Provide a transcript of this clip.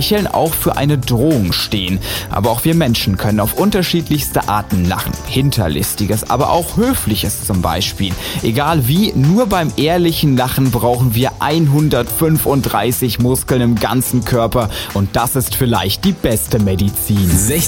Lächeln auch für eine Drohung stehen. Aber auch wir Menschen können auf unterschiedlichste Arten lachen. Hinterlistiges, aber auch höfliches zum Beispiel. Egal wie, nur beim ehrlichen Lachen brauchen wir 135 Muskeln im ganzen Körper und das ist vielleicht die beste Medizin.